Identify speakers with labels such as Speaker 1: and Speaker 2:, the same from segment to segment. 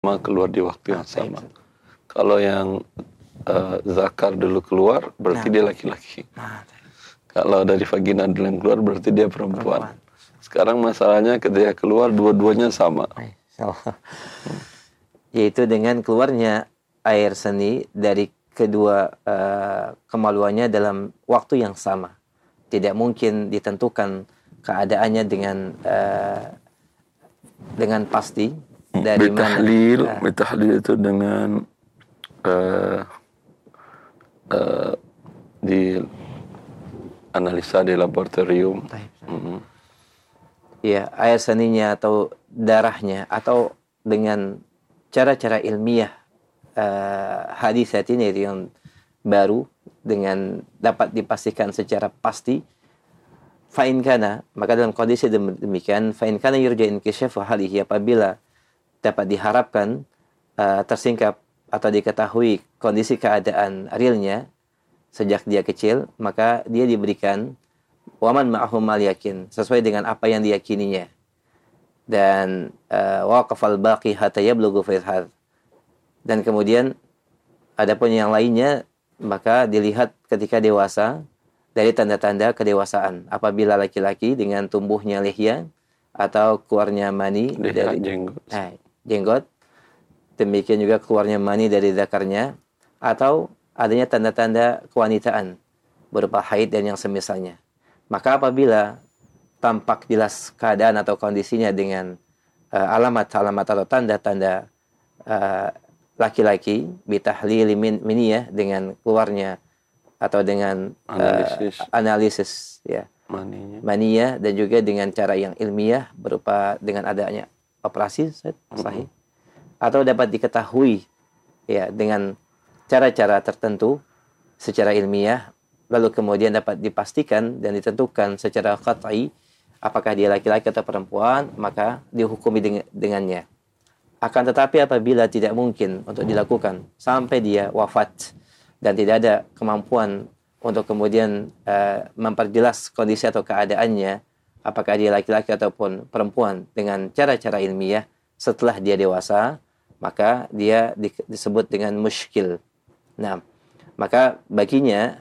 Speaker 1: keluar di waktu yang sama. Kalau yang zakar dulu keluar, berarti dia laki-laki. Kalau dari vagina dulu yang keluar, berarti dia perempuan. Sekarang masalahnya ketika keluar, dua-duanya sama.
Speaker 2: Yaitu dengan keluarnya air seni dari kedua kemaluannya dalam waktu yang sama. Tidak mungkin ditentukan keadaannya dengan pasti dari
Speaker 1: mana. Bitahlil itu dengan di analisa di laboratorium.
Speaker 2: Ya, air seninya atau darahnya atau dengan cara-cara ilmiah hadisat ini yang baru dengan dapat dipastikan secara pasti. Fa'in kana, maka dalam kondisi demikian, fa'in kana yurja inkisyafu halihi, apabila dapat diharapkan tersingkap atau diketahui kondisi keadaan realnya sejak dia kecil, maka dia diberikan waman ma'ahum mal yakin, sesuai dengan apa yang diyakininya. Dan waqafal baqi hatta yablughu fithad. Dan kemudian adapun yang lainnya maka dilihat ketika dewasa dari tanda-tanda kedewasaan. Apabila laki-laki dengan tumbuhnya lihya atau keluarnya mani dari jenggot, demikian juga keluarnya mani dari zakarnya, atau adanya tanda-tanda kewanitaan berupa haid dan yang semisalnya. Maka apabila tampak jelas keadaan atau kondisinya dengan alamat-alamat atau tanda-tanda laki-laki, bitahlili miniyah, dengan keluarnya atau dengan analisis ya maninya, dan juga dengan cara yang ilmiah berupa dengan adanya operasi sahih, atau dapat diketahui ya dengan cara-cara tertentu secara ilmiah, lalu kemudian dapat dipastikan dan ditentukan secara qat'i apakah dia laki-laki atau perempuan, maka dihukumi dengannya. Akan tetapi apabila tidak mungkin untuk dilakukan sampai dia wafat dan tidak ada kemampuan untuk kemudian memperjelas kondisi atau keadaannya, apakah dia laki-laki ataupun perempuan dengan cara-cara ilmiah setelah dia dewasa, maka dia disebut dengan musykil. Nah, maka baginya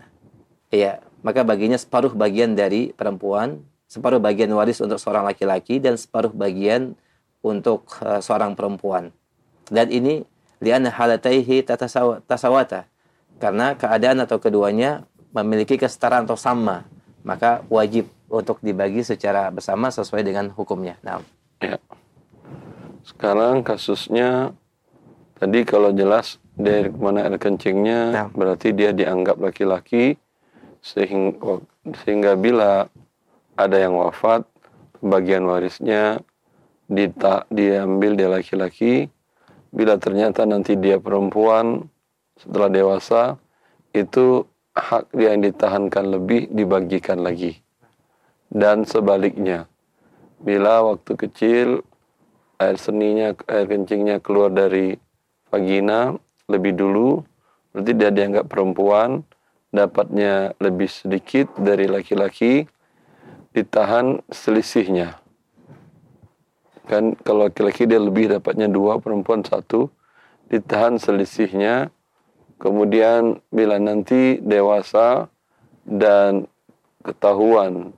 Speaker 2: separuh bagian dari perempuan, separuh bagian waris untuk seorang laki-laki, dan separuh bagian untuk seorang perempuan. Dan ini li'anna halataihi tasawata, karena keadaan atau keduanya memiliki kesetaraan atau sama, maka wajib untuk dibagi secara bersama sesuai dengan hukumnya. Nah,
Speaker 1: ya. Sekarang kasusnya tadi kalau jelas dari mana air kencingnya, berarti dia dianggap laki-laki, sehingga bila ada yang wafat, bagian warisnya diambil dia laki-laki. Bila ternyata nanti dia perempuan setelah dewasa, itu hak dia yang ditahankan lebih dibagikan lagi. Dan sebaliknya, bila waktu kecil air kencingnya keluar dari vagina lebih dulu, berarti dia dianggap perempuan, dapatnya lebih sedikit dari laki-laki, ditahan selisihnya. Kan kalau laki-laki dia lebih dapatnya 2, perempuan 1, ditahan selisihnya. Kemudian bila nanti dewasa dan ketahuan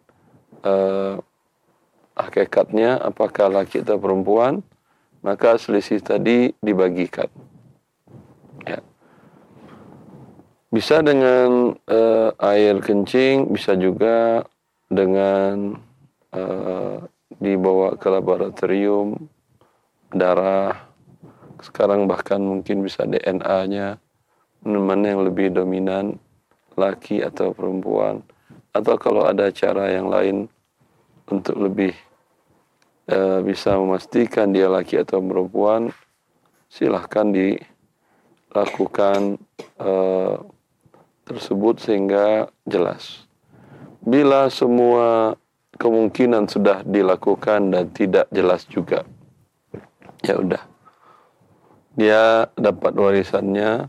Speaker 1: hakikatnya apakah laki atau perempuan, maka selisih tadi dibagikan. Ya. Bisa dengan air kencing, bisa juga dengan dibawa ke laboratorium, darah. Sekarang bahkan mungkin bisa DNA-nya, mana yang lebih dominan, laki atau perempuan. Atau kalau ada cara yang lain untuk lebih bisa memastikan dia laki atau perempuan, silahkan dilakukan tersebut sehingga jelas. Bila semua kemungkinan sudah dilakukan dan tidak jelas juga, ya udah, dia dapat warisannya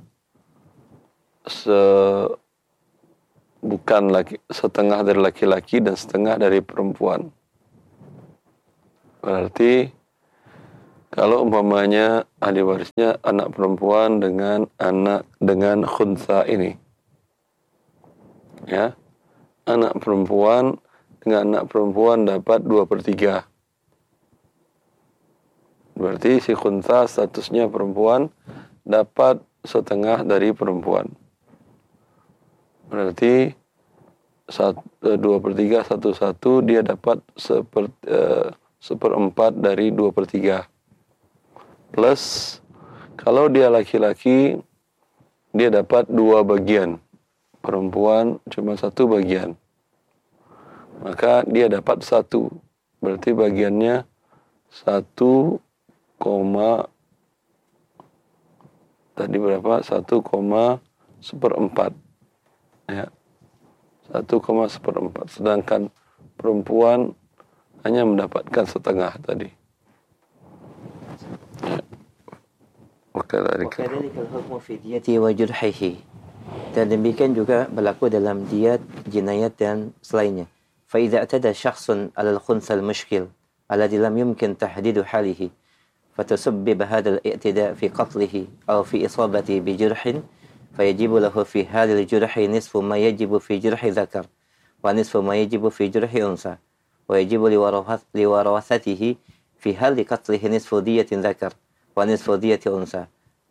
Speaker 1: bukan setengah dari laki-laki dan setengah dari perempuan. Berarti Kalau umpamanya ahli warisnya anak perempuan dengan khunsa ini, ya, anak perempuan dengan anak perempuan dapat 2/3. Berarti si khunsa statusnya perempuan dapat setengah dari perempuan. Berarti 2/3 1/1 dia dapat 1/4 dari 2/3. Plus kalau dia laki-laki dia dapat 2 bagian, perempuan cuma 1 bagian, maka dia dapat 1. Berarti bagiannya 1, tadi berapa? 1,4 ya, 1,4. Sedangkan perempuan hanya mendapatkan setengah tadi.
Speaker 2: Wakadhalika al-hukmu fi diyati wa jurhihi. Dan demikian juga berlaku dalam diat, jinayat dan selainnya. Fa idza atada syakhsun 'ala al-khunsa al-mushkil alladhi lam yumkin tahdidu halihi فتسبب هذا الاعتداء في قتله أو في إصابته بجرح فيجب له في هذا الجرح نصف ما يجب في جرح ذكر ونصف ما يجب في جرح أنثى ويجب لورثته في هذا قتله نصف دية ذكر ونصف دية أنثى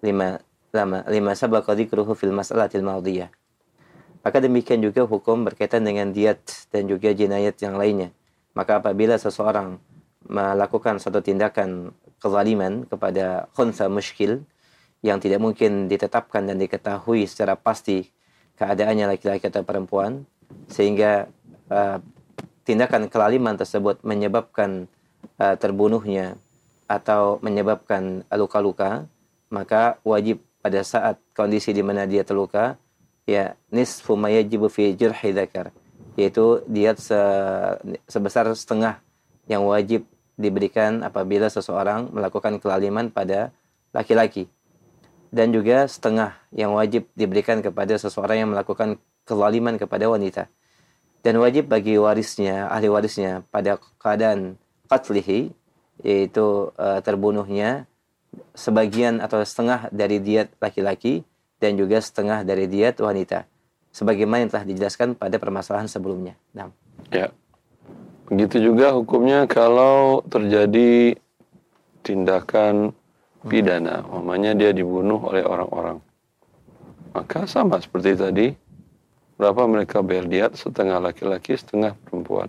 Speaker 2: lima sabaka dzikruhu fil mas'alatil madhiyah. Maka demikian juga hukum berkaitan dengan diat dan juga jinayat yang lainnya. Maka apabila seseorang melakukan suatu tindakan kezaliman kepada khunsa mushkil yang tidak mungkin ditetapkan dan diketahui secara pasti keadaannya laki-laki atau perempuan, sehingga tindakan kelaliman tersebut menyebabkan terbunuhnya atau menyebabkan luka-luka, maka wajib pada saat kondisi di mana dia terluka, ya nisfu ma yajibu fi jurhi dzakar, yaitu diat sebesar setengah yang wajib diberikan apabila seseorang melakukan kelaliman pada laki-laki, dan juga setengah yang wajib diberikan kepada seseorang yang melakukan kelaliman kepada wanita. Dan wajib bagi warisnya, ahli warisnya pada keadaan qatlihi, yaitu terbunuhnya, sebagian atau setengah dari diat laki-laki dan juga setengah dari diat wanita, sebagaimana yang telah dijelaskan pada permasalahan sebelumnya. Nah.
Speaker 1: Ya. Begitu juga hukumnya kalau terjadi tindakan pidana, umpamanya dia dibunuh oleh orang-orang. Maka sama seperti tadi, berapa mereka bayar diat, setengah laki-laki, setengah perempuan.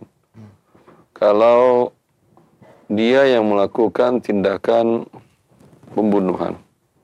Speaker 1: Kalau dia yang melakukan tindakan pembunuhan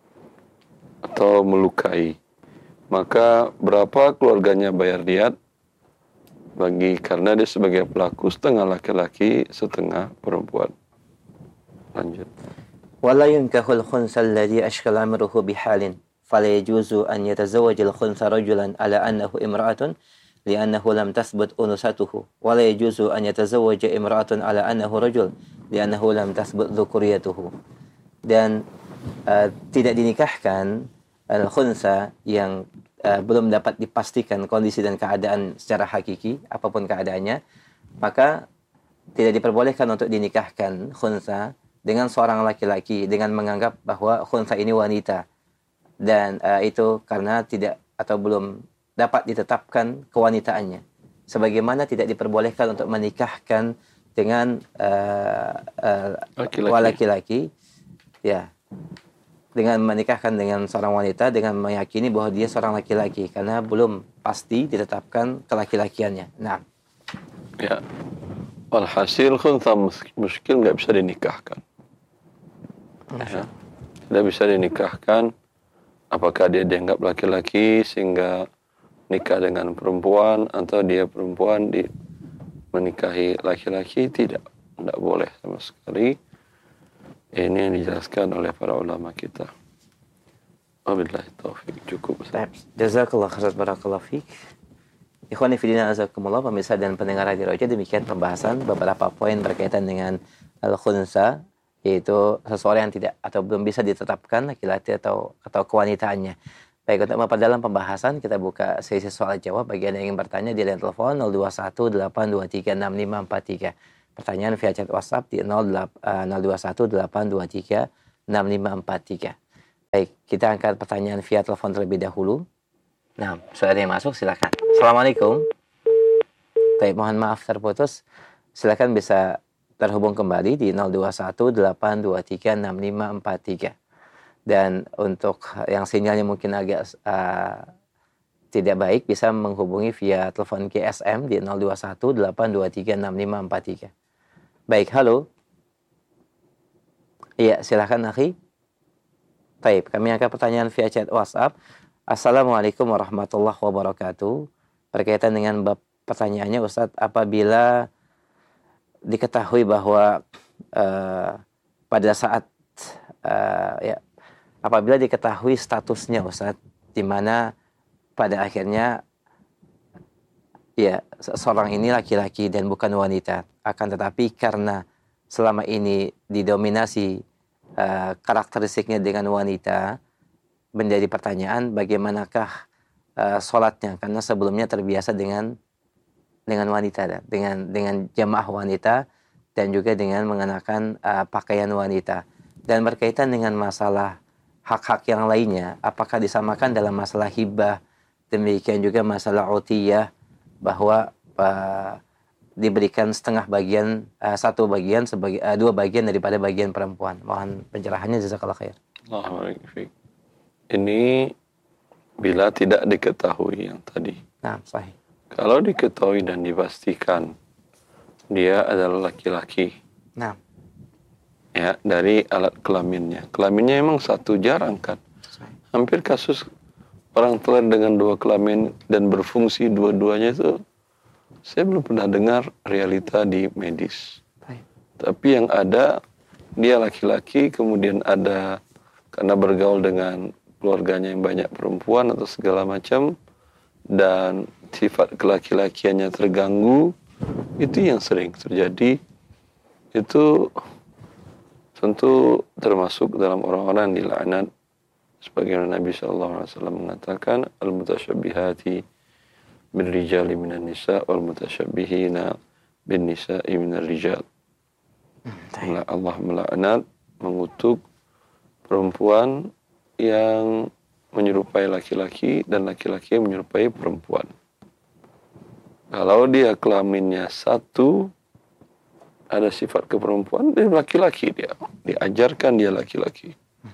Speaker 1: atau melukai, maka berapa keluarganya bayar diat? Karena dia sebagai pelaku setengah laki-laki, setengah perempuan. Lanjut.
Speaker 2: Wala yunkahul khunsa alladhi ashkala amruhu bihalin fala yajuzu an yatazawwaja al-khunsa rajulan ala annahu imra'atun li'annahu lam tathbut unusatuhu wala yajuzu an yatazawwaja imra'atun ala annahu rajul li'annahu lam tathbut dhukuriyatuhu. Dan tidak dinikahkan al-khunsa yang belum dapat dipastikan kondisi dan keadaan secara hakiki, apapun keadaannya, maka tidak diperbolehkan untuk dinikahkan khunsa dengan seorang laki-laki dengan menganggap bahwa khunsa ini wanita, dan itu karena tidak atau belum dapat ditetapkan kewanitaannya, sebagaimana tidak diperbolehkan untuk menikahkan dengan laki-laki, ya, dengan menikahkan dengan seorang wanita dengan meyakini bahwa dia seorang laki-laki karena belum pasti ditetapkan kelaki-lakiannya. Nah,
Speaker 1: ya, walhasil khunsa muskil nggak bisa dinikahkan. Ya, tidak bisa dinikahkan. Apakah dia dianggap laki-laki sehingga nikah dengan perempuan, atau dia perempuan menikahi laki-laki? Tidak boleh sama sekali. Ini yang dijelaskan oleh para ulama kita. Wabillahi taufiq. Cukup.
Speaker 2: Jazakallah khairan, barakallahu fiik. Ikhwani fillah azakumullah, pemirsa dan pendengar Radio Roja, demikian pembahasan beberapa poin berkaitan dengan al-khunsa, yaitu seseorang yang tidak atau belum bisa ditetapkan laki-laki atau kewanitaannya. Baik, untuk memperdalam pembahasan, kita buka sesi soal jawab. Bagi Anda yang ingin bertanya di line telepon 0218236543. pertanyaan via chat WhatsApp di 021-823-6543. Baik, kita angkat pertanyaan via telepon terlebih dahulu. Nah, sudah ada yang masuk, silakan. Assalamualaikum. Baik, mohon maaf terputus. Silakan bisa terhubung kembali di 021-823-6543. Dan untuk yang sinyalnya mungkin agak tidak baik, bisa menghubungi via telepon GSM di 021-823-6543. Baik, halo. Iya, silakan akhi. Baik, kami angkat pertanyaan via chat WhatsApp. Assalamualaikum warahmatullahi wabarakatuh. Berkaitan dengan pertanyaannya Ustadz, apabila diketahui bahwa pada saat apabila diketahui statusnya Ustadz, di mana pada akhirnya ya seorang ini laki-laki dan bukan wanita, akan tetapi karena selama ini didominasi karakteristiknya dengan wanita, menjadi pertanyaan bagaimanakah sholatnya, karena sebelumnya terbiasa dengan wanita, dengan jamaah wanita dan juga dengan mengenakan pakaian wanita. Dan berkaitan dengan masalah hak-hak yang lainnya, apakah disamakan dalam masalah hibah, demikian juga masalah utiyah, bahwa diberikan setengah bagian, satu bagian sebagai dua bagian daripada bagian perempuan. Mohon pencerahannya, jazakallah khair.
Speaker 1: Ini bila tidak diketahui yang tadi.
Speaker 2: Nah, sahih.
Speaker 1: Kalau diketahui dan dipastikan dia adalah laki-laki.
Speaker 2: Nah.
Speaker 1: Ya, dari alat kelaminnya. Kelaminnya emang satu, jarang kan.
Speaker 2: Sahih.
Speaker 1: Hampir kasus orang telah dengan dua kelamin dan berfungsi dua-duanya itu saya belum pernah dengar realita di medis.
Speaker 2: Baik.
Speaker 1: Tapi yang ada dia laki-laki, kemudian ada karena bergaul dengan keluarganya yang banyak perempuan atau segala macam, dan sifat kelaki-lakiannya terganggu, itu yang sering terjadi. Itu tentu termasuk dalam orang-orang yang dilaknat, sebagaimana Nabi SAW mengatakan, al-mutasyabihati bin rijali minan nisa wal mutasyabbihina bin nisa'i minar rijal. Allah melaknat, mengutuk perempuan yang menyerupai laki-laki dan laki-laki yang menyerupai perempuan. Kalau dia kelaminnya satu, ada sifat keperempuan, dia laki-laki, dia diajarkan dia laki-laki.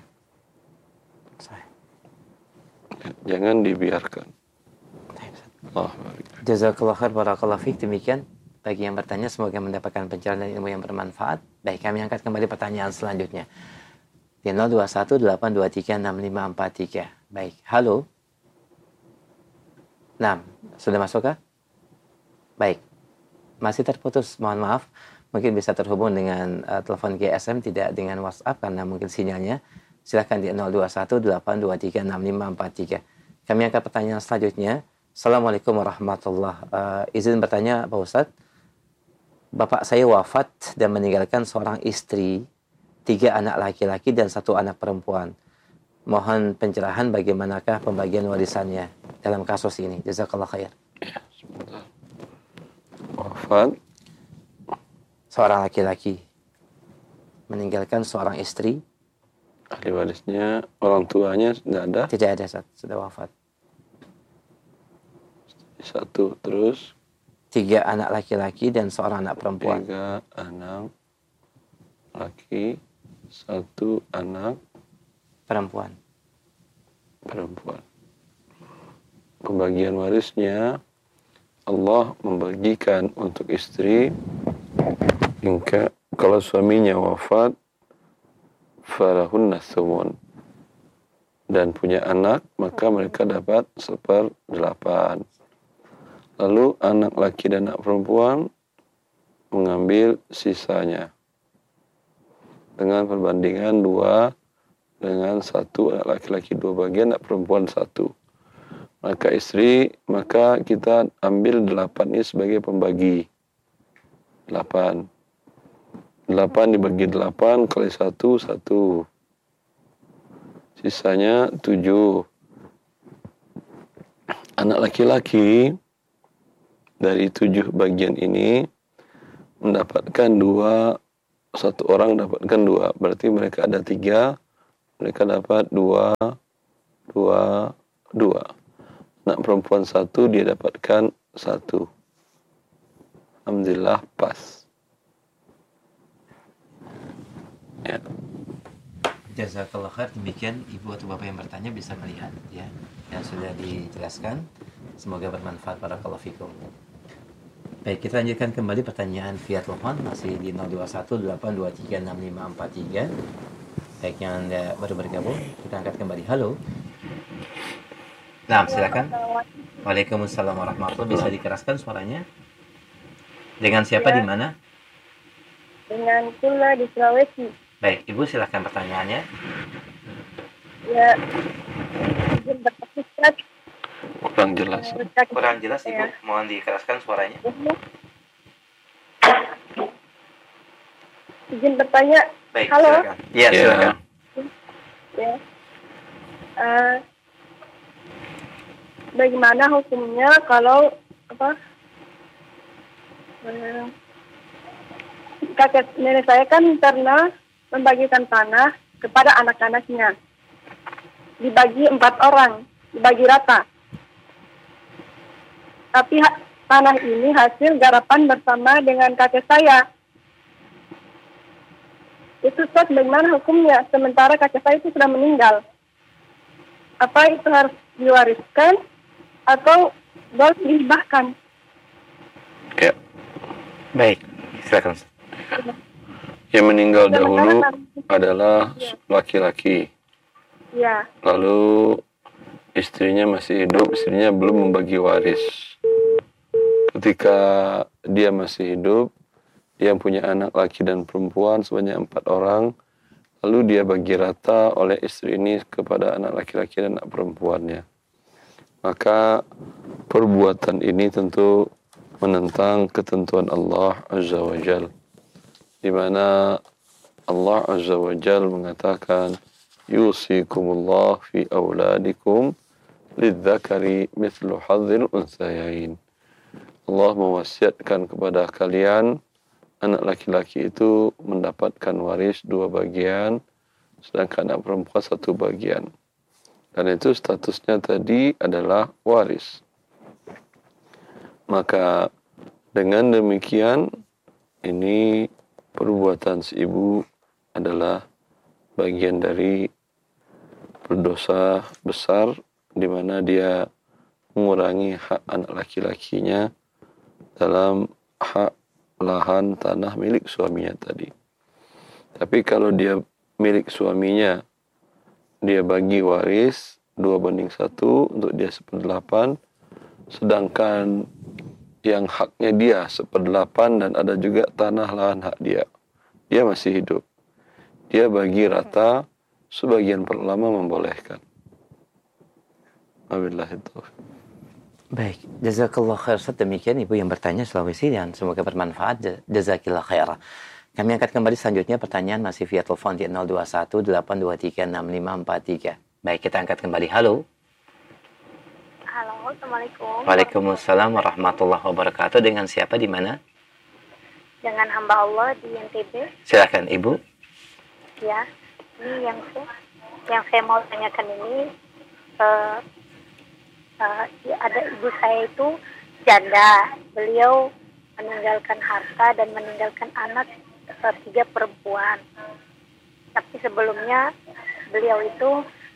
Speaker 1: Jangan dibiarkan.
Speaker 2: Jazakallah khair, barakallahu fiik. Demikian bagi yang bertanya, semoga mendapatkan pencerahan dan ilmu yang bermanfaat. Baik, kami angkat kembali pertanyaan selanjutnya di 021-823-6543. Baik, halo. Nah, sudah masuk kah? Baik, masih terputus, mohon maaf. Mungkin bisa terhubung dengan telepon GSM, tidak dengan WhatsApp karena mungkin sinyalnya. Silahkan di 021-823-6543. Kami angkat pertanyaan selanjutnya. Assalamualaikum warahmatullahi wabarakatuh. Izin bertanya Pak Ustadz, bapak saya wafat dan meninggalkan seorang istri, 3 anak laki-laki dan 1 anak perempuan. Mohon pencerahan bagaimanakah pembagian warisannya dalam kasus ini. Jazakallah khair.
Speaker 1: Ya, sebentar. Wafat
Speaker 2: seorang laki-laki meninggalkan seorang istri.
Speaker 1: Ahli warisnya, orang tuanya sudah ada?
Speaker 2: Tidak ada, sudah wafat.
Speaker 1: 1, terus
Speaker 2: 3 anak laki-laki dan seorang anak perempuan.
Speaker 1: 3 anak laki, 1 anak
Speaker 2: perempuan.
Speaker 1: Pembagian warisnya, Allah membagikan untuk istri, hingga kalau suaminya wafat, falahunna thumun, dan punya anak, maka mereka dapat 1/8. Lalu anak laki dan anak perempuan mengambil sisanya dengan perbandingan 2 dengan 1, anak laki-laki 2 bagian, anak perempuan 1. Maka maka kita ambil 8 ini sebagai pembagi. 8 dibagi 8 kali 1, 1. Sisanya 7. Anak laki-laki dari 7 bagian ini, mendapatkan dua, satu orang dapatkan dua, berarti mereka ada tiga, mereka dapat dua, dua, dua. Anak perempuan satu, dia dapatkan satu. Alhamdulillah pas. Ya.
Speaker 2: Jazakallah khair. Demikian ibu atau bapak yang bertanya bisa melihat ya yang sudah dijelaskan. Semoga bermanfaat. Barakallahu fikum. Baik, kita lanjutkan kembali pertanyaan via telepon masih di 0218236543. Baik, yang Anda baru bergabung, kita angkat kembali. Halo. Nah, silakan. Waalaikumsalam warahmatullahi. Bisa dikeraskan suaranya? Dengan siapa
Speaker 3: Ya.
Speaker 2: di mana?
Speaker 3: Dengan Kula di Sulawesi.
Speaker 2: Baik, Ibu silakan pertanyaannya.
Speaker 3: Ya, izin bertanya,
Speaker 1: Kurang jelas.
Speaker 2: Kurang jelas, Ibu. Mohon dikeraskan suaranya.
Speaker 3: izin bertanya.
Speaker 2: Baik,
Speaker 3: Halo.
Speaker 2: silakan. Iya,
Speaker 1: Ya.
Speaker 2: silakan.
Speaker 3: Ya. Bagaimana hukumnya kalau kakek nenek saya kan pernah membagikan tanah kepada anak-anaknya, dibagi 4 orang, dibagi rata. Tapi tanah ini hasil garapan bersama dengan kakek saya. Itu Ustaz, bagaimana hukumnya? Sementara kakek saya itu sudah meninggal. Apa itu harus diwariskan atau boleh dihibahkan?
Speaker 1: Ya.
Speaker 2: Baik, silakan.
Speaker 1: Yang meninggal dahulu
Speaker 3: Sementara
Speaker 1: adalah laki-laki.
Speaker 3: ya,
Speaker 1: Lalu istrinya masih hidup, istrinya belum membagi waris. Ketika dia masih hidup, dia punya anak laki dan perempuan sebanyak 4 orang. Lalu dia bagi rata oleh istri ini kepada anak laki-laki dan anak perempuannya. Maka perbuatan ini tentu menentang ketentuan Allah Azza wa Jal, di mana Allah Azza wa Jal mengatakan yusikumullah fi auladikum lidzakari mithlu hadzil unsayain. Allah mewasiatkan kepada kalian anak laki-laki itu mendapatkan waris 2 bagian, sedangkan anak perempuan 1 bagian. Dan itu statusnya tadi adalah waris. Maka dengan demikian ini perbuatan si ibu adalah bagian dari berdosa besar di mana dia mengurangi hak anak laki-lakinya dalam hak lahan tanah milik suaminya tadi. Tapi kalau dia milik suaminya, dia bagi waris 2/1 untuk dia 1/8, sedangkan yang haknya dia 1/8 dan ada juga tanah lahan hak dia. Dia masih hidup. Dia bagi rata, sebagian perlama membolehkan. Wabillahi taufiq.
Speaker 2: Baik, jazakallah khair. Demikian Ibu yang bertanya Sulawesi dan semoga bermanfaat. Jazakillah khair. Kami angkat kembali selanjutnya pertanyaan masih via telepon di 0218236543. Baik, kita angkat kembali. Halo.
Speaker 3: halo, Assalamualaikum.
Speaker 2: Waalaikumsalam warahmatullahi wabarakatuh. Dengan siapa di mana?
Speaker 3: Dengan hamba Allah di NTB.
Speaker 2: Silakan Ibu.
Speaker 3: Ya, ini yang saya mau tanyakan ini, ada ibu saya itu janda. Beliau meninggalkan harta dan meninggalkan anak 3 perempuan. Tapi sebelumnya beliau itu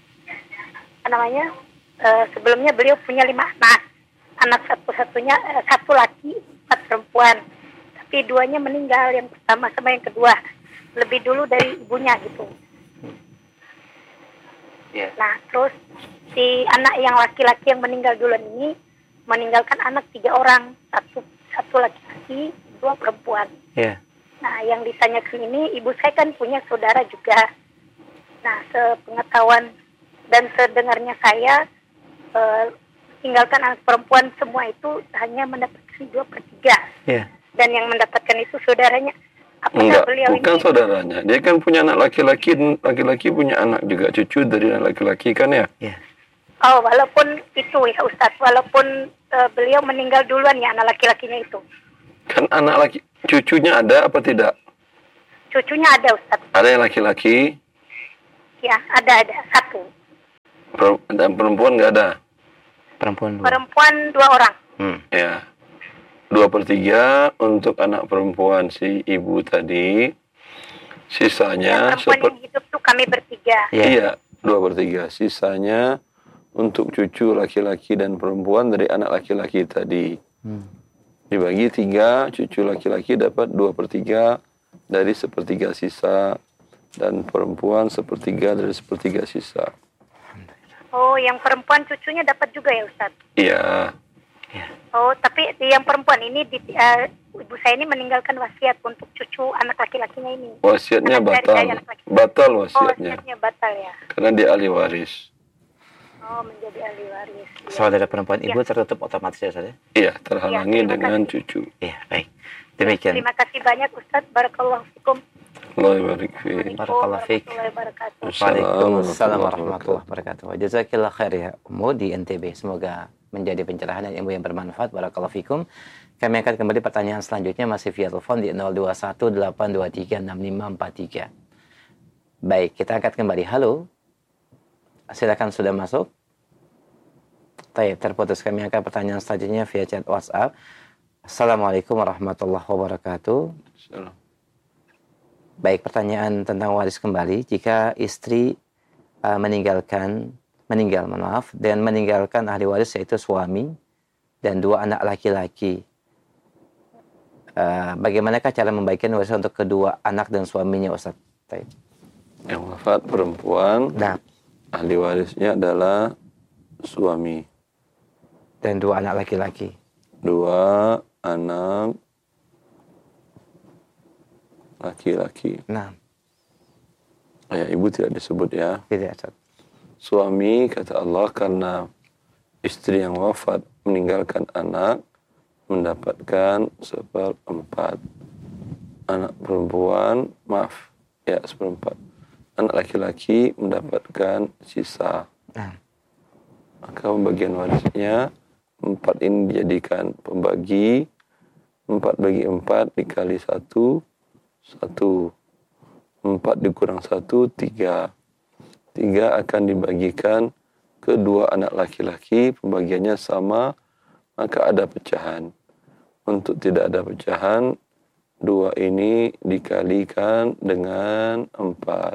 Speaker 3: sebelumnya beliau punya 5 anak. Anak satu-satunya 1 laki, 4 perempuan. Tapi 2-nya meninggal, yang pertama sama yang kedua. Lebih dulu dari ibunya gitu.
Speaker 2: Yeah.
Speaker 3: Nah, terus si anak yang laki-laki yang meninggal duluan ini meninggalkan anak 3 orang, satu laki-laki, 2 perempuan.
Speaker 2: Yeah.
Speaker 3: Nah, yang ditanyakan ini, ibu saya kan punya saudara juga. Nah, sepengetahuan dan sedengarnya saya, tinggalkan anak perempuan semua itu hanya mendapatkan 2/3.
Speaker 2: Yeah.
Speaker 3: Dan yang mendapatkan itu saudaranya. Apakah
Speaker 1: Enggak,
Speaker 3: beliau
Speaker 1: bukan
Speaker 3: ini?
Speaker 1: saudaranya. Dia kan punya anak laki-laki, dan laki-laki punya anak juga, cucu dari anak laki-laki kan ya?
Speaker 2: Yeah.
Speaker 3: Oh, walaupun itu ya Ustadz, walaupun beliau meninggal duluan ya anak laki-lakinya itu.
Speaker 1: Kan anak laki, Cucunya ada apa tidak?
Speaker 3: Cucunya ada Ustaz.
Speaker 1: Ada yang laki-laki,
Speaker 3: Ya, ada satu.
Speaker 1: dan perempuan nggak ada.
Speaker 2: Perempuan 2.
Speaker 3: Perempuan 2 orang.
Speaker 1: Ya, 2/3 untuk anak perempuan si ibu tadi. Sisanya
Speaker 3: Yang perempuan yang hidup tuh kami bertiga.
Speaker 1: iya, 2/3. Sisanya untuk cucu laki-laki dan perempuan dari anak laki-laki tadi. Dibagi 3, cucu laki-laki dapat 2/3 dari 1/3 sisa, dan perempuan 1/3 dari 1/3 sisa.
Speaker 3: Oh, yang perempuan cucunya dapat juga ya Ustaz?
Speaker 1: Iya,
Speaker 3: Oh, tapi yang perempuan ini ibu saya ini meninggalkan wasiat untuk cucu anak laki-lakinya ini.
Speaker 1: wasiatnya
Speaker 3: Anak dari
Speaker 1: batal.
Speaker 3: saya, anak laki-laki.
Speaker 1: Batal
Speaker 3: Oh,
Speaker 1: wasiatnya.
Speaker 3: wasiatnya batal ya.
Speaker 1: Karena dia ahli waris.
Speaker 3: Oh, menjadi ahli waris. Ya.
Speaker 2: Saudara perempuan
Speaker 3: Ya.
Speaker 2: ibu tertutup otomatis ya Ustaz ya?
Speaker 1: Iya, terhalangi
Speaker 3: Ya, terima
Speaker 1: dengan
Speaker 3: kasih.
Speaker 1: cucu.
Speaker 2: Iya, baik. Demikian.
Speaker 3: Terima kasih banyak Ustaz. Barakallahu fikum.
Speaker 1: Allah barik fiik.
Speaker 2: Barakallahu fiik.
Speaker 3: Warahmatullahi wabarakatuh.
Speaker 2: Waalaikumsalam warahmatullahi wabarakatuh. Jazakillah khair ya Ummu di NTB. Semoga menjadi pencerahan dan ilmu yang bermanfaat. Barakallahu fikum. Kami akan kembali pertanyaan selanjutnya masih via telepon di 0218236543. Baik, kita angkat kembali. Halo. Silakan, sudah masuk. Baik, terputus. Kami angkat pertanyaan selanjutnya via chat WhatsApp. Assalamualaikum warahmatullahi wabarakatuh.
Speaker 1: Salam.
Speaker 2: Baik, pertanyaan tentang waris kembali. Jika istri meninggal, dan meninggalkan ahli waris yaitu suami dan 2 anak laki-laki, bagaimanakah cara membagikan warisan untuk kedua anak dan suaminya, Ustaz? Baik.
Speaker 1: Yang wafat perempuan,
Speaker 2: Nah,
Speaker 1: ahli warisnya adalah suami.
Speaker 2: dan 2 anak laki-laki.
Speaker 1: 2 anak laki-laki.
Speaker 2: Nah,
Speaker 1: Ya, ibu tidak disebut ya.
Speaker 2: tidak, Ustaz.
Speaker 1: Suami, kata Allah, karena istri yang wafat meninggalkan anak, mendapatkan 1/4. Anak perempuan, ya 1/4. Anak laki-laki mendapatkan sisa.
Speaker 2: Nah,
Speaker 1: Maka pembagian warisnya 4 ini dijadikan pembagi. 4 bagi 4 dikali 1, 1. 4 dikurang 1, 3. 3 akan dibagikan ke 2 anak laki-laki. Pembagiannya sama, maka ada pecahan. Untuk tidak ada pecahan, 2 ini dikalikan dengan 4.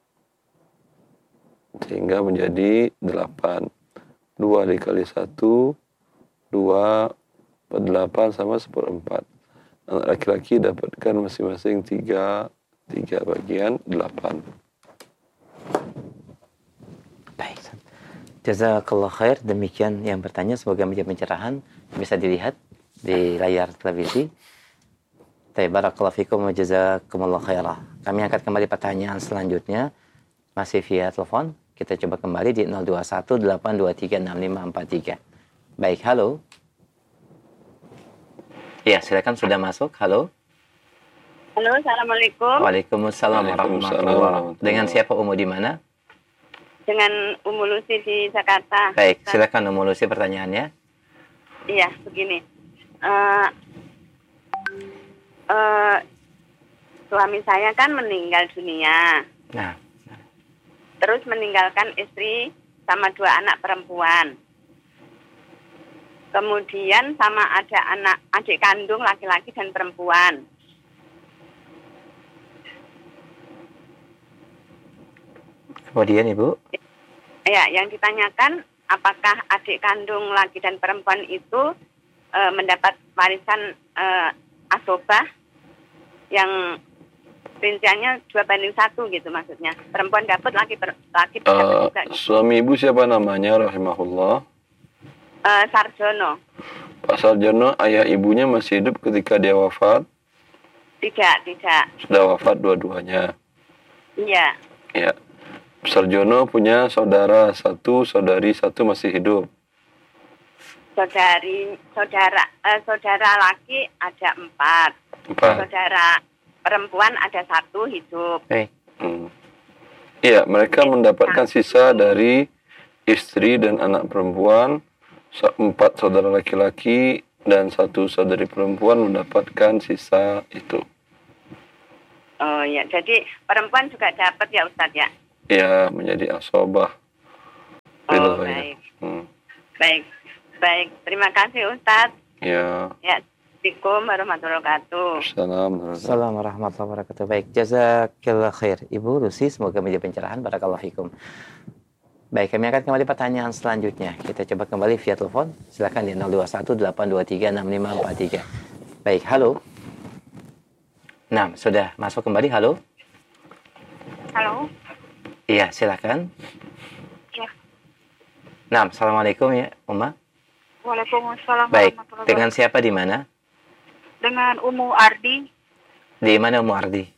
Speaker 1: Sehingga menjadi 8. 2 dikali 1, 2 per 8 sama 1/4. Anak laki-laki dapatkan masing-masing 3 bagian 8.
Speaker 2: baik, Ustaz. Jazakallah khair. Demikian yang bertanya, semoga menjadi pencerahan. Bisa dilihat di layar televisi. Barakallahu fikum wa jazakumullah khairah. Kami angkat kembali pertanyaan selanjutnya masih via telepon. Kita coba kembali di 0218236543. Baik, halo. Ya, silakan, sudah masuk. Halo.
Speaker 4: Halo, Assalamualaikum.
Speaker 2: Waalaikumsalam warahmatullahi wabarakatuh. Dengan siapa, Umu, di mana?
Speaker 4: Dengan Umu Lucy di Jakarta.
Speaker 2: Baik, silakan Umu Lucy, pertanyaannya.
Speaker 4: Iya, begini. Suami saya kan meninggal dunia.
Speaker 2: Nah,
Speaker 4: Terus meninggalkan istri sama 2 anak perempuan. Kemudian sama ada adik kandung laki-laki dan perempuan.
Speaker 2: kemudian Ibu.
Speaker 4: Ya, yang ditanyakan apakah adik kandung laki dan perempuan itu mendapat warisan asobah yang rinciannya 2/1 gitu maksudnya. Perempuan dapat, laki dapat juga.
Speaker 1: Suami ibu siapa namanya, rahimahullah?
Speaker 4: Sarjono.
Speaker 1: Pak Sarjono, ayah ibunya masih hidup ketika dia wafat?
Speaker 4: Tidak.
Speaker 1: Sudah wafat dua-duanya?
Speaker 4: Iya.
Speaker 1: Ya. Sarjono punya saudara 1, saudari 1 masih hidup?
Speaker 4: Saudara laki ada 4.
Speaker 1: 4.
Speaker 4: Saudara perempuan ada 1 hidup.
Speaker 2: Baik.
Speaker 1: Iya, mereka mendapatkan sisa dari istri dan anak perempuan. 4 saudara laki-laki dan satu saudari perempuan mendapatkan sisa itu.
Speaker 4: Oh ya, jadi perempuan juga dapat ya Ustadz ya?
Speaker 1: Ya, menjadi asobah.
Speaker 4: Oh baik. Baik. Baik, terima kasih Ustadz.
Speaker 1: Ya.
Speaker 4: Ya, Assalamualaikum warahmatullahi wabarakatuh.
Speaker 2: Assalamualaikum warahmatullahi wabarakatuh. Baik, jazakallah khair. Ibu Lucy, semoga menjadi pencerahan. Barakallahu fikum. Baik, kami akan kembali pertanyaan selanjutnya. Kita coba kembali via telepon. Silakan di 0218236543. Baik, halo. Nah, sudah masuk kembali. Halo.
Speaker 3: Halo.
Speaker 2: Iya, silakan.
Speaker 3: Ya.
Speaker 2: Nah, assalamualaikum ya, Uma.
Speaker 3: Waalaikumsalam
Speaker 2: Baik,
Speaker 3: warahmatullahi
Speaker 2: dengan
Speaker 3: wabarakatuh.
Speaker 2: siapa di mana?
Speaker 3: Dengan Umu Ardi.
Speaker 2: Di mana Umu Ardi?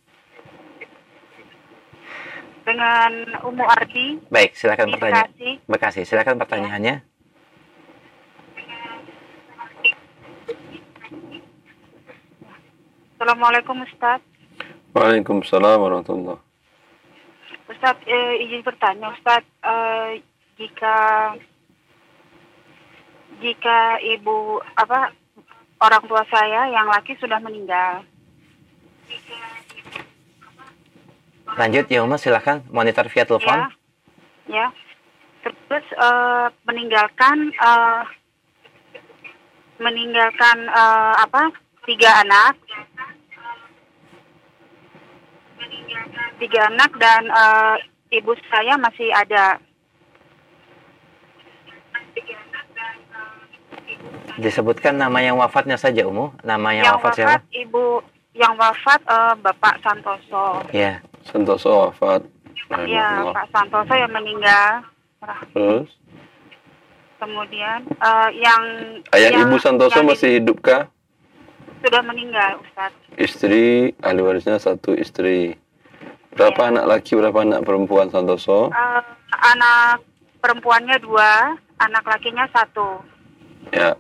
Speaker 3: Dengan Umu Ardi.
Speaker 2: Baik, silakan
Speaker 3: Di
Speaker 2: pertanyaan.
Speaker 3: Bekasi.
Speaker 2: Bekasi, silakan pertanyaannya.
Speaker 3: Assalamualaikum Ustaz.
Speaker 1: Waalaikumsalam warahmatullahi.
Speaker 3: Ustaz, izin bertanya Ustaz, jika ibu orang tua saya yang laki sudah meninggal.
Speaker 2: Lanjut ya Uma, silakan monitor via telepon.
Speaker 3: Ya. Terus meninggalkan 3 anak. 3 anak dan ibu saya masih ada.
Speaker 2: Disebutkan nama yang wafatnya saja, Umu. Nama yang wafat siapa?
Speaker 3: Ibu yang wafat Bapak Santoso.
Speaker 2: Ya.
Speaker 1: Santoso wafat.
Speaker 3: Ya, Pak Santoso yang meninggal.
Speaker 1: Terus?
Speaker 3: Kemudian yang
Speaker 1: Ibu Santoso
Speaker 3: yang
Speaker 1: masih hidupkah?
Speaker 3: Sudah meninggal, Ustaz.
Speaker 1: Istri, ahli warisnya 1 istri. Berapa anak laki, berapa anak perempuan Santoso?
Speaker 3: Anak perempuannya 2, anak lakinya 1.
Speaker 1: Ya.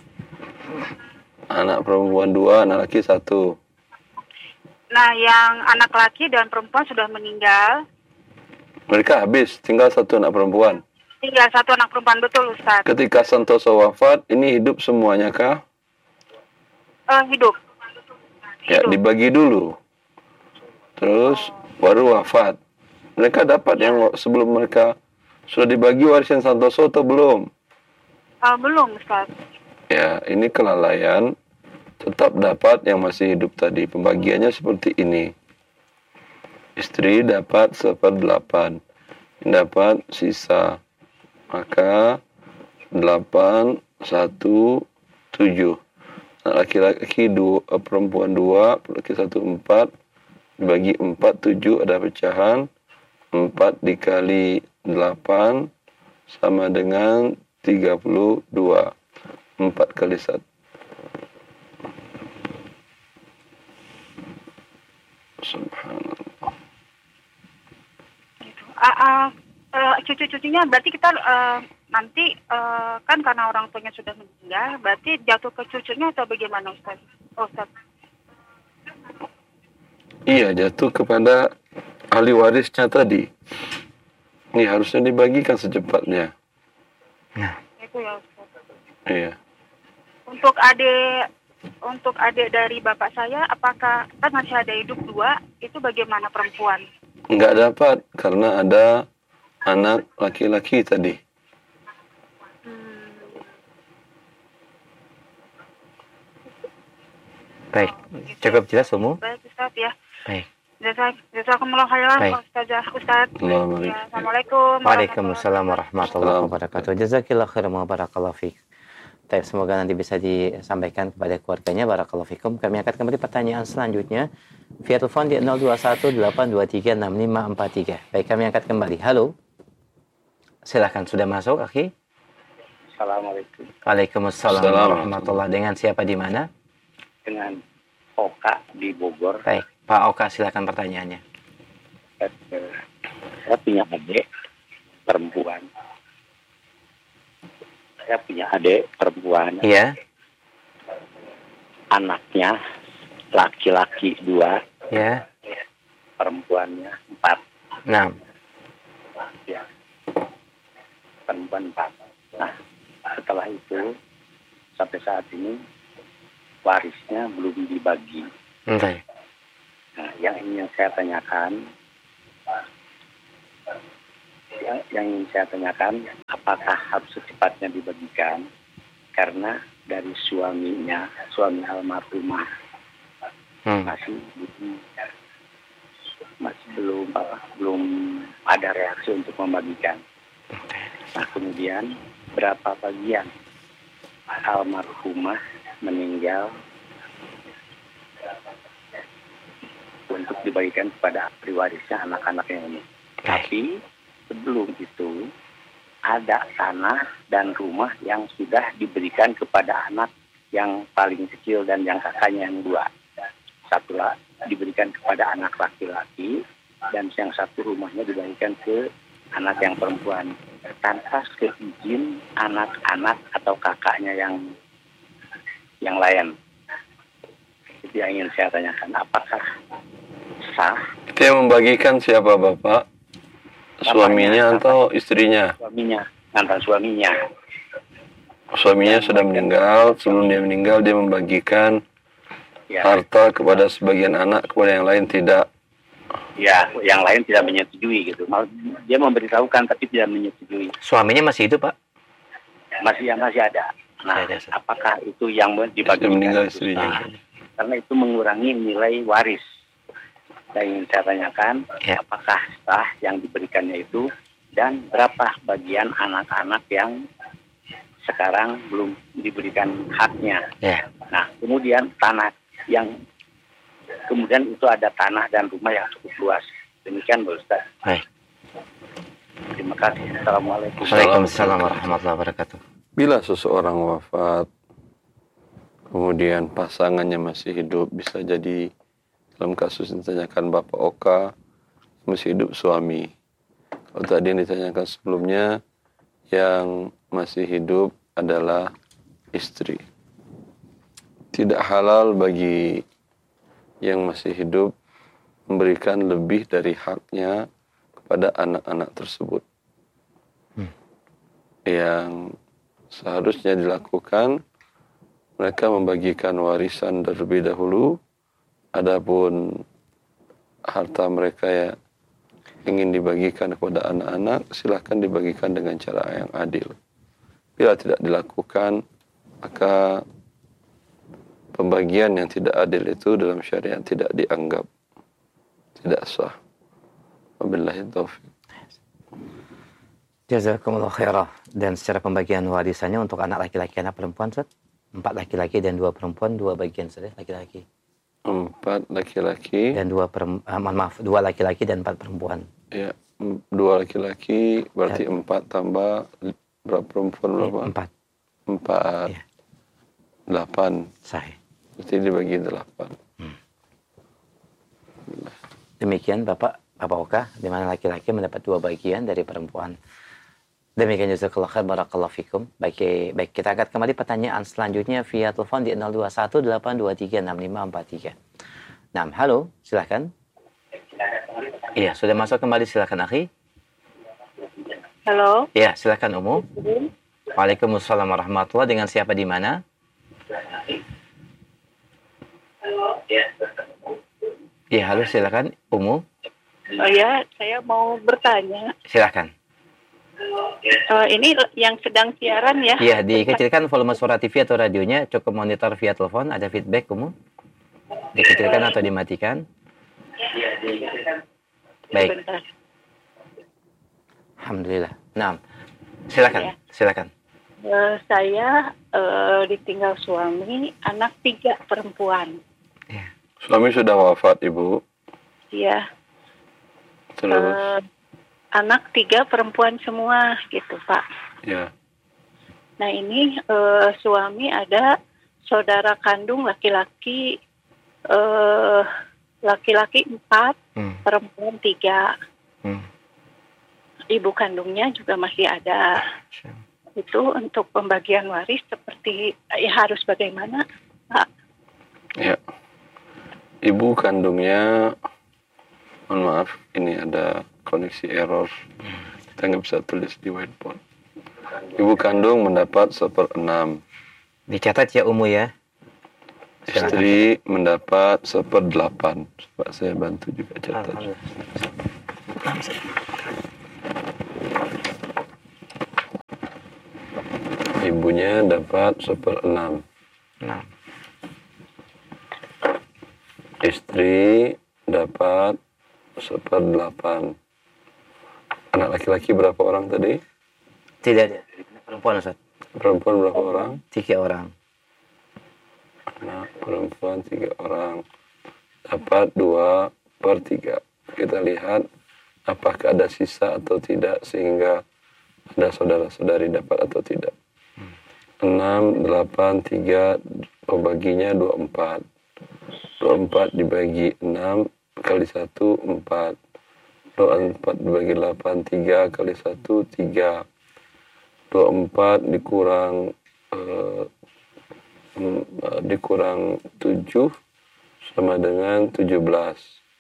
Speaker 1: Anak perempuan 2, anak laki 1.
Speaker 3: Nah, yang anak laki dan perempuan sudah meninggal.
Speaker 1: Mereka habis, tinggal 1 anak perempuan.
Speaker 3: Tinggal 1 anak perempuan, betul Ustaz.
Speaker 1: Ketika Santoso wafat, ini hidup semuanya kah?
Speaker 3: Hidup.
Speaker 1: Ya, dibagi dulu. Terus baru wafat. Mereka dapat yang sebelum mereka sudah dibagi warisan Santoso atau belum?
Speaker 3: Belum, Ustaz.
Speaker 1: Ya, ini kelalaian. Tetap dapat yang masih hidup tadi. Pembagiannya seperti ini. Istri dapat 1/8. Dapat sisa. Maka 8, 1, 7. Laki-laki 2, perempuan 2, laki 1, 4. Dibagi 4, 7 ada pecahan. 4 dikali 8 sama dengan 32. 4 kali 1. Subhanallah.
Speaker 3: Cucu-cucunya berarti kita nanti kan karena orang tuanya sudah meninggal, berarti jatuh ke cucunya atau bagaimana, Ustaz? Ustaz.
Speaker 1: Iya, jatuh kepada ahli warisnya tadi. Ini harusnya dibagikan secepatnya.
Speaker 2: Nah.
Speaker 3: Itu ya, Ustaz.
Speaker 1: Iya.
Speaker 3: Untuk adik dari bapak saya, apakah kan masih ada hidup 2, itu bagaimana perempuan?
Speaker 1: Enggak dapat karena ada anak laki-laki tadi.
Speaker 2: Baik, cukup jelas Umu?
Speaker 3: Baik, Ustaz ya.
Speaker 2: Baik.
Speaker 3: Jazakumullah khairan, Ustaz. Assalamualaikum.
Speaker 2: Waalaikumsalam warahmatullahi wabarakatuh. Jazakillah khairan wa barakallahu fiik. Semoga nanti bisa disampaikan kepada keluarganya. Barakallahu fikum. Kami akan kembali pertanyaan selanjutnya via telepon di 0218236543. Baik, kami angkat kembali. Halo. Silakan, sudah masuk, Akhi?
Speaker 5: Assalamualaikum.
Speaker 2: Waalaikumsalam warahmatullahi. Dengan siapa di mana?
Speaker 5: Dengan Oka di Bogor.
Speaker 2: Baik, Pak Oka, silakan pertanyaannya.
Speaker 5: Saya punya adik perempuan.
Speaker 2: Iya.
Speaker 5: Anaknya laki-laki 2.
Speaker 2: Ya.
Speaker 5: Perempuannya 4.
Speaker 2: 6.
Speaker 5: Ya. Perempuan 4. Nah, setelah itu sampai saat ini warisnya belum dibagi.
Speaker 2: Baik.
Speaker 5: Nah, yang ingin saya tanyakan, apakah harus secepatnya dibagikan? Karena dari suami almarhumah masih belum ada reaksi untuk membagikan. Nah, kemudian berapa bagian almarhumah meninggal untuk dibagikan kepada ahli warisnya anak-anaknya ini. Tapi sebelum itu ada tanah dan rumah yang sudah diberikan kepada anak yang paling kecil dan yang kakaknya yang dua. Satu diberikan kepada anak laki-laki dan yang satu rumahnya dibagikan ke anak yang perempuan tanpa seizin anak-anak atau kakaknya yang lain. Itu yang ingin saya tanyakan, apakah sah?
Speaker 1: Itu yang membagikan siapa, Bapak? Suaminya atau istrinya?
Speaker 5: Suaminya, mantan suaminya.
Speaker 1: Suaminya sudah meninggal, sebelum dia meninggal dia membagikan harta kepada sebagian anak, kepada yang lain tidak.
Speaker 5: Ya, yang lain tidak menyetujui gitu. Dia memberitahukan tapi tidak menyetujui.
Speaker 2: Suaminya masih hidup, Pak?
Speaker 5: Masih ada. Nah, apakah itu yang dibagikan?
Speaker 1: Meninggal istrinya.
Speaker 5: Karena itu mengurangi nilai waris. Saya ingin saya tanyakan, apakah sah yang diberikannya itu dan berapa bagian anak-anak yang sekarang belum diberikan haknya. Nah, kemudian tanah yang kemudian itu ada tanah dan rumah yang cukup luas. Demikian, Bu Ustaz.
Speaker 2: Baik.
Speaker 5: Terima kasih. Assalamualaikum.
Speaker 2: Waalaikumsalam warahmatullahi wabarakatuh.
Speaker 1: Bila seseorang wafat, kemudian pasangannya masih hidup, bisa jadi dalam kasus yang ditanyakan Bapak Oka, masih hidup suami. Kalau tadi yang ditanyakan sebelumnya, yang masih hidup adalah istri. Tidak halal bagi yang masih hidup memberikan lebih dari haknya kepada anak-anak tersebut. Yang seharusnya dilakukan, mereka membagikan warisan terlebih dahulu. Adapun harta mereka yang ingin dibagikan kepada anak-anak, silahkan dibagikan dengan cara yang adil. Bila tidak dilakukan, maka pembagian yang tidak adil itu dalam syariat tidak dianggap, tidak sah. Wabillahi taufiq.
Speaker 2: Jazakumullah khairah. Dan secara pembagian warisannya untuk anak laki-laki, anak perempuan, Ustaz? 4 laki-laki dan 2 perempuan, 2 bagian saja laki-laki.
Speaker 1: 4 laki-laki
Speaker 2: dan 2 laki-laki dan 4 perempuan.
Speaker 1: Ya, 2 laki-laki berarti 4 tambah berapa perempuan berapa? 4.
Speaker 2: Ya.
Speaker 1: 8.
Speaker 2: Sahih.
Speaker 1: Berarti dibagi 8.
Speaker 2: Demikian Bapak Oka, di mana laki-laki mendapat 2 bagian dari perempuan. Demikian jazakallahu khair, barakallahu fikum. Baik, kita akan kembali pertanyaan selanjutnya via telepon di 0218236543. Nah, halo, silakan. Iya, sudah masuk kembali, silakan akhi.
Speaker 6: Halo.
Speaker 2: Iya, silakan Umu. Waalaikumsalam warahmatullahi. Dengan siapa di mana? Iya, halo, silakan Umu.
Speaker 6: Oh ya, saya mau bertanya.
Speaker 2: Silakan.
Speaker 6: Ini yang sedang siaran ya?
Speaker 2: Iya, dikecilkan volume suara TV atau radionya, cukup monitor via telepon, ada feedback Umu? Dikecilkan atau dimatikan? Baik.
Speaker 6: Bentar.
Speaker 2: Alhamdulillah. Nah, silakan, silakan.
Speaker 6: Saya ditinggal suami, anak 3 perempuan.
Speaker 2: Ya.
Speaker 1: Suami sudah wafat, Ibu.
Speaker 6: Iya.
Speaker 1: Terus?
Speaker 6: Anak 3 perempuan semua gitu, Pak.
Speaker 1: Ya.
Speaker 6: Nah ini suami ada saudara kandung laki-laki 4, perempuan 3. Ibu kandungnya juga masih ada. Itu untuk pembagian waris seperti harus bagaimana, Pak?
Speaker 1: Ya. Ibu kandungnya, mohon maaf, ini ada koneksi error. Kita nggak bisa tulis di whiteboard. Ibu kandung mendapat 1/6.
Speaker 2: Dicatat ya Umu ya.
Speaker 1: Istri mendapat 1/8. Coba saya bantu juga catat. Ibunya dapat 1/6.
Speaker 2: Nah,
Speaker 1: Istri dapat 1/8. Anak laki-laki berapa orang tadi?
Speaker 2: tidak ada. Perempuan Ustaz.
Speaker 1: Perempuan berapa orang?
Speaker 2: 3 orang.
Speaker 1: Anak perempuan 3 orang. Dapat 2/3. Kita lihat apakah ada sisa atau tidak sehingga ada saudara-saudari dapat atau tidak. 6, 8, 3, pembaginya 24. 24 dibagi 6 kali 1, 4. 24 dibagi 8, 3 kali 1, 3. 24 dikurang 7 sama dengan 17.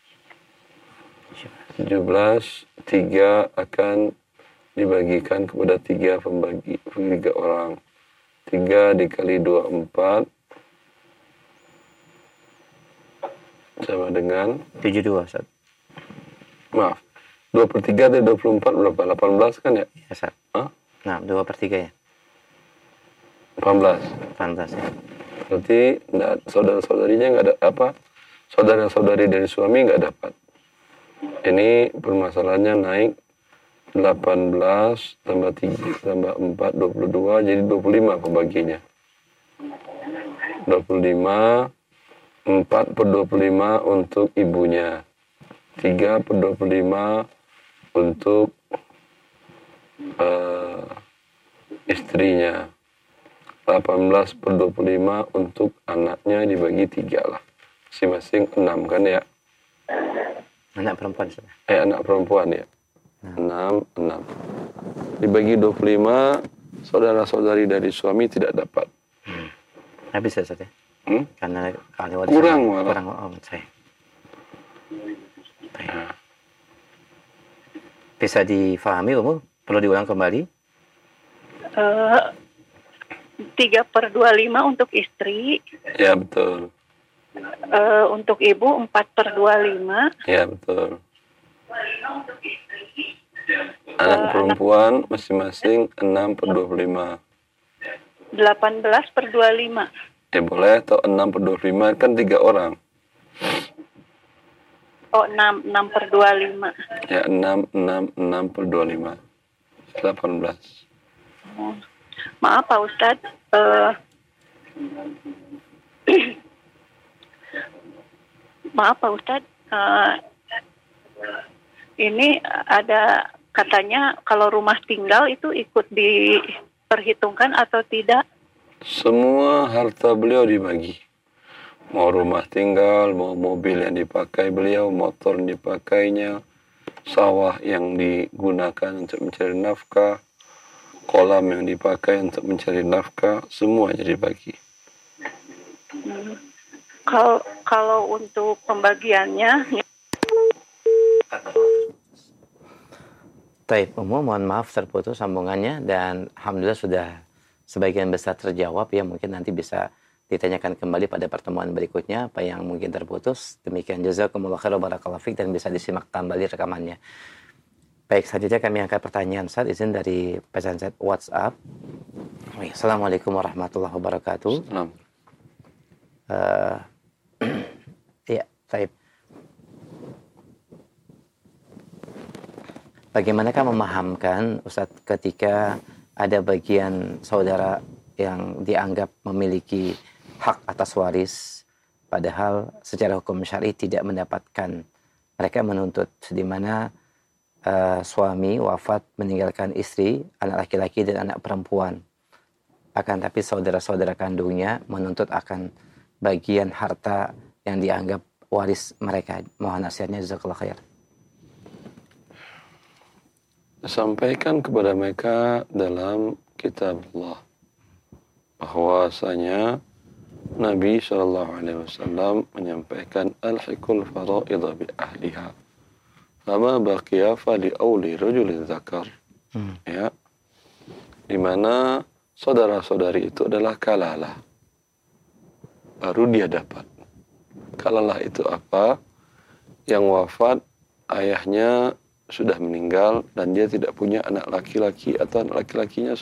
Speaker 1: 17, 3 akan dibagikan kepada 3 orang. 3 dikali 24 sama dengan
Speaker 2: 72 Ustaz.
Speaker 1: maaf 2/3 dari 24 berapa? 18 kan ya?
Speaker 2: Ya Ustaz.
Speaker 1: Hah?
Speaker 2: Nah, 2/3 ya.
Speaker 1: 18.
Speaker 2: 18 ya.
Speaker 1: Berarti saudara-saudarinya nggak ada apa? Saudara-saudari dari suami nggak dapat. Ini permasalahannya naik 18 tambah 3 tambah 4 22 jadi 25 pembaginya. 25 4/25 untuk ibunya. 3/25 untuk istrinya. 18/25 untuk anaknya dibagi 3 lah. Masing-masing 6 kan ya?
Speaker 2: Anak perempuan Ustaz.
Speaker 1: Anak perempuan ya. 6. Dibagi 25, saudara-saudari dari suami tidak dapat.
Speaker 2: Habis ya Ustaz ya? Karena kali
Speaker 1: Kurang malah.
Speaker 2: Kurang saya. Bisa difahami Umu? Perlu diulang kembali?
Speaker 6: 3/25 untuk istri,
Speaker 1: Ya betul.
Speaker 6: untuk ibu 4/25.
Speaker 1: Ya betul. Anak perempuan masing-masing 6/25.
Speaker 6: 18/25.
Speaker 1: Ya boleh, atau 6/25 kan 3 orang.
Speaker 6: Oh, 6/25.
Speaker 1: Ya 6/25. 18.
Speaker 6: Oh. Maaf Pak Ustadz, maaf Pak Ustadz, ini ada katanya kalau rumah tinggal itu ikut diperhitungkan atau tidak?
Speaker 1: Semua harta beliau dibagi. Mau rumah tinggal, mau mobil yang dipakai beliau, motor yang dipakainya, sawah yang digunakan untuk mencari nafkah, kolam yang dipakai untuk mencari nafkah, semuanya dibagi.
Speaker 6: Kalau untuk pembagiannya,
Speaker 2: Taib Umu, mohon maaf terputus sambungannya dan alhamdulillah sudah sebagian besar terjawab ya, mungkin nanti bisa ditanyakan kembali pada pertemuan berikutnya apa yang mungkin terputus. Demikian jazakumullah khairan barakallahu fiik dan bisa disimak kembali rekamannya. Baik, selanjutnya kami angkat pertanyaan Ustaz, izin dari pesan chat WhatsApp. Assalamualaikum warahmatullahi wabarakatuh. Ya, Taib. Bagaimanakah memahamkan Ustaz ketika ada bagian saudara yang dianggap memiliki hak atas waris padahal secara hukum syar'i tidak mendapatkan. Mereka menuntut di mana suami wafat meninggalkan istri, anak laki-laki dan anak perempuan. Akan tapi saudara-saudara kandungnya menuntut akan bagian harta yang dianggap waris mereka. Mohon nasihatnya, jazakallahu khair.
Speaker 1: Sampaikan kepada mereka dalam kitab Allah bahwasanya Nabi SAW menyampaikan al-hikul fara'idha bi ahliha fama baqiya fali awli rajulin zakar. Ya, di mana saudara-saudari itu adalah kalalah. Baru dia dapat. Kalalah itu apa? Yang wafat, ayahnya sudah meninggal dan dia tidak punya anak laki-laki atau anak laki-lakinya